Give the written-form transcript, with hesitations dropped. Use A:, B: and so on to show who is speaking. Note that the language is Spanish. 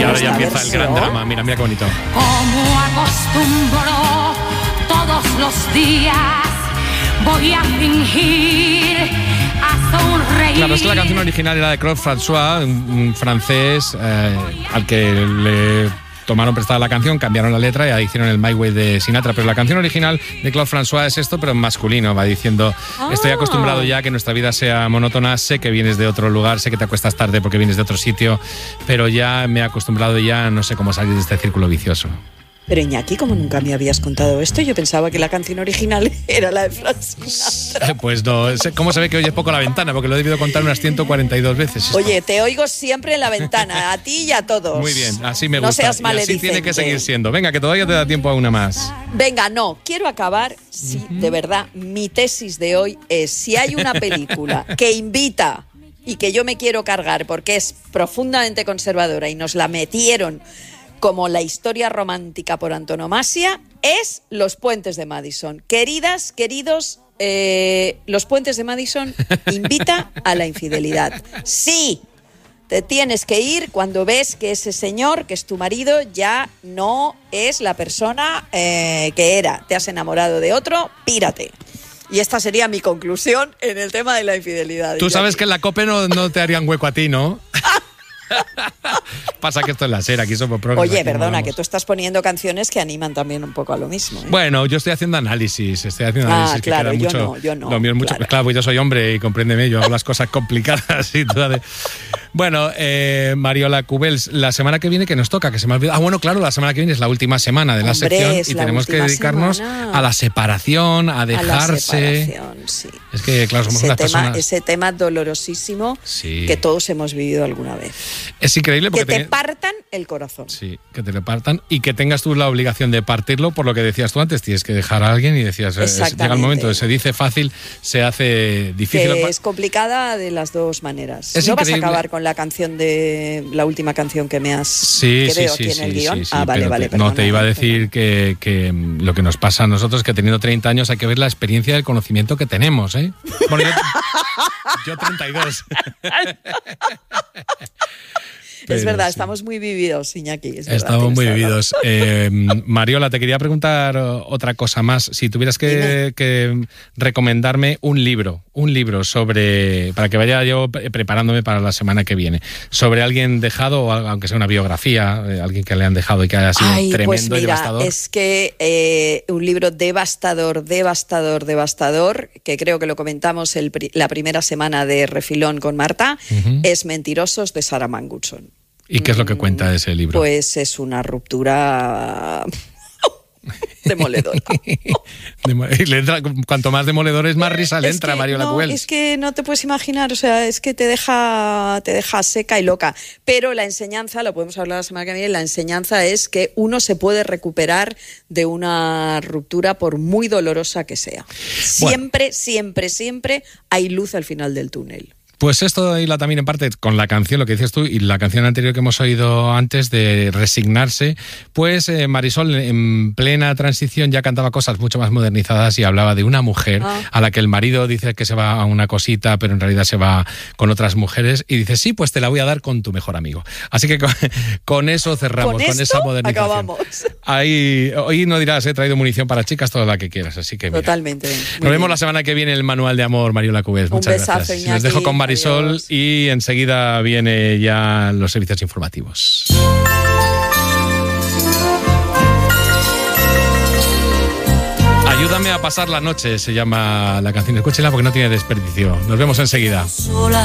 A: ahora ya empieza el gran drama. Mira qué bonito.
B: Como acostumbro todos los días, voy a fingir, a sonreír.
A: Claro, es que la canción original era de Claude François, un francés al que le tomaron prestada la canción, cambiaron la letra y ahí hicieron el My Way de Sinatra. Pero la canción original de Claude François es esto, pero en masculino. Va diciendo, estoy acostumbrado ya a que nuestra vida sea monótona, sé que vienes de otro lugar, sé que te acuestas tarde porque vienes de otro sitio, pero ya me he acostumbrado y ya no sé cómo salir de este círculo vicioso.
C: Pero Iñaki, como nunca me habías contado esto, yo pensaba que la canción original era la de Frank Sinatra.
A: Pues no, ¿cómo se ve que oyes poco la ventana? Porque lo he debido contar unas 142 veces.
C: Oye, te oigo siempre en la ventana, a ti y a todos.
A: Muy bien, así me gusta.
C: No seas
A: y
C: maledicente.
A: así tiene que seguir siendo. Venga, que todavía te da tiempo a una más.
C: Venga, no, quiero acabar, sí, de verdad, mi tesis de hoy es, si hay una película que invita y que yo me quiero cargar porque es profundamente conservadora y nos la metieron como la historia romántica por antonomasia, es Los Puentes de Madison. Queridas, queridos, Los Puentes de Madison invita a la infidelidad. Sí, te tienes que ir cuando ves que ese señor, que es tu marido, ya no es la persona que era. Te has enamorado de otro, pírate. Y esta sería mi conclusión en el tema de la infidelidad.
A: Tú sabes que en la COPE no te harían hueco a ti, ¿no? Pasa que esto es la SER, aquí somos progres.
C: Oye, perdona, que tú estás poniendo canciones que animan también un poco a lo mismo, ¿eh?
A: Bueno, yo estoy haciendo análisis.
C: Claro,
A: que queda mucho,
C: yo no.
A: Lo mío es mucho,
C: claro.
A: Claro, pues yo soy hombre y compréndeme, yo hago las cosas complicadas y todo. Bueno, Mariola Cubels, la semana que viene que nos toca, que se me ha olvidado. Bueno, claro, la semana que viene es la última semana de la sección y tenemos que dedicarnos a la separación, a dejarse.
C: A la separación, sí.
A: Es que, claro, somos unas personas.
C: Ese tema dolorosísimo que todos hemos vivido alguna vez.
A: Es increíble porque
C: te partan el corazón.
A: Sí, que te lo partan y que tengas tú la obligación de partirlo, por lo que decías tú antes, tienes que dejar a alguien y decías, llega el momento, se dice fácil, se hace difícil.
C: Que es complicada de las dos maneras.
A: Es
C: ¿No
A: increíble.
C: vas a acabar con la canción de la última canción que me has
A: que
C: veo aquí en el guión?
A: Vale,
C: perdona.
A: No, te iba a decir que lo que nos pasa a nosotros, que teniendo 30 años hay que ver la experiencia del conocimiento que tenemos, ¿eh? Bueno, yo 32.
C: Es verdad, estamos muy vividos, Iñaki.
A: Estamos muy vividos. Mariola, te quería preguntar otra cosa más. Si tuvieras que recomendarme un libro sobre, para que vaya yo preparándome para la semana que viene, sobre alguien dejado, o aunque sea una biografía, alguien que le han dejado y que haya sido tremendo
C: pues mira,
A: y devastador.
C: Es que un libro devastador, que creo que lo comentamos la primera semana de Refilón con Marta, es Mentirosos, de Sarah Manguldson.
A: ¿Y qué es lo que cuenta de ese libro?
C: Pues es una ruptura demoledora.
A: Cuanto más demoledor es, más risa le entra a Mariola Cubels.
C: Es que no te puedes imaginar, o sea, es que te deja seca y loca. Pero la enseñanza, lo podemos hablar la semana que viene, la enseñanza es que uno se puede recuperar de una ruptura por muy dolorosa que sea. Siempre, siempre hay luz al final del túnel.
A: Pues esto hila también en parte con la canción, lo que dices tú, y la canción anterior que hemos oído antes de Resignarse, pues Marisol en plena transición ya cantaba cosas mucho más modernizadas y hablaba de una mujer a la que el marido dice que se va a una cosita, pero en realidad se va con otras mujeres y dice, sí, pues te la voy a dar con tu mejor amigo. Así que con eso cerramos, con esa modernización.
C: Acabamos.
A: Ahí, hoy no dirás, he traído munición para chicas, toda la que quieras, así que mira.
C: Totalmente.
A: Nos vemos la semana que viene en el Manual de Amor, Mariola Cubels. Muchas gracias.
C: Iñaki.
A: Les dejo con Marisol. Adiós. Y enseguida viene ya los servicios informativos. Ayúdame a pasar la noche, se llama la canción. Escúchela porque no tiene desperdicio. Nos vemos enseguida.